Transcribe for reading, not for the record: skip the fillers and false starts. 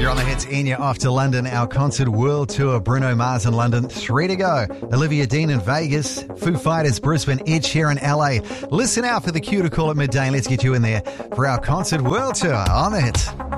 on the hits. Enya off to London. Our concert world tour. Bruno Mars in London. 3 to go. Olivia Dean in Vegas. Foo Fighters Brisbane. Ed Sheeran LA. Listen out for the cue to call at midday. Let's get you in there for our concert world tour on the hits.